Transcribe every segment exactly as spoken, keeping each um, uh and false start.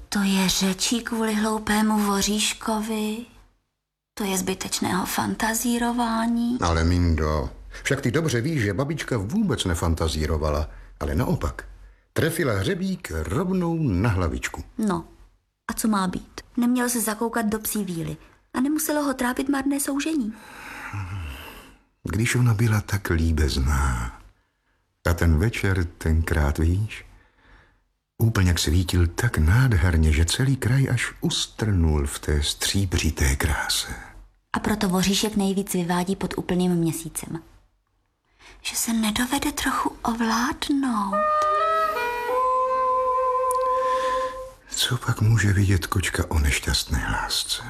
To je řečí kvůli hloupému voříškovi. To je zbytečného fantazírování. Ale Mindo, však ty dobře víš, že babička vůbec nefantazírovala, ale naopak. Trefila hřebík rovnou na hlavičku. No, a co má být? Neměl se zakoukat do psí víly a nemuselo ho trápit marné soužení. Když ona byla tak líbezná. A ten večer tenkrát, víš, úplně svítil tak nádherně, že celý kraj až ustrnul v té stříbřité kráse. A proto voříšek nejvíc vyvádí pod úplným měsícem. Že se nedovede trochu ovládnout. Co pak může vidět kočka o nešťastné lásce?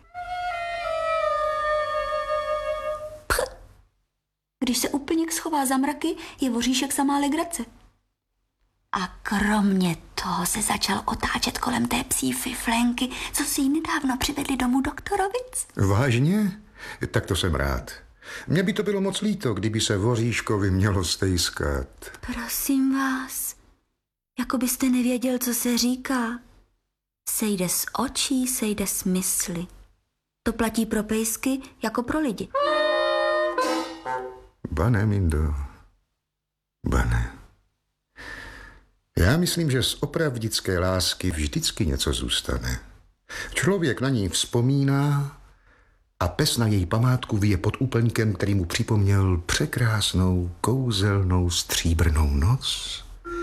Pch. Když se úplně schová za mraky, je voříšek samá legrace. A kromě toho se začal otáčet kolem té psí fiflenky, co si jí nedávno přivedli domů doktorovic. Vážně? Tak to jsem rád. Mně by to bylo moc líto, kdyby se voříškovi mělo stejskat. Prosím vás, jako byste nevěděl, co se říká. Sejde z očí, sejde z mysli. To platí pro pejsky jako pro lidi. Bane, Mindo. Bane. Já myslím, že z opravdické lásky vždycky něco zůstane. Člověk na ní vzpomíná a pes na její památku vyje pod úplňkem, který mu připomněl překrásnou, kouzelnou, stříbrnou noc.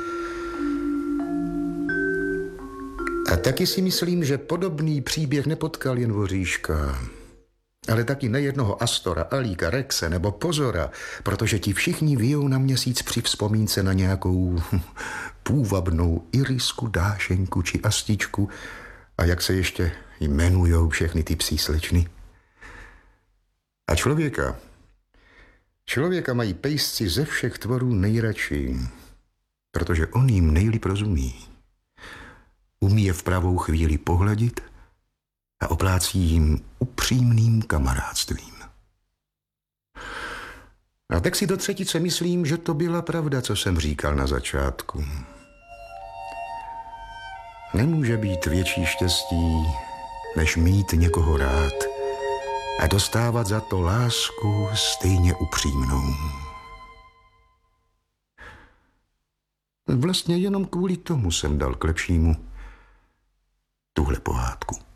A taky si myslím, že podobný příběh nepotkal jen voříška, ale taky nejednoho Astora, Alíka, Rexe nebo Pozora, protože ti všichni vyjou na měsíc při vzpomínce na nějakou půvabnou Irisku, Dášenku či Astičku a jak se ještě jmenujou všechny ty psí slečny. A člověka, člověka mají pejsci ze všech tvorů nejradši, protože on jim nejlíp rozumí. Umí je v pravou chvíli pohladit a oplácí jim upřímným kamarádstvím. A tak si do třetice myslím, že to byla pravda, co jsem říkal na začátku. Nemůže být větší štěstí, než mít někoho rád a dostávat za to lásku stejně upřímnou. Vlastně jenom kvůli tomu jsem dal k lepšímu tuhle pohádku.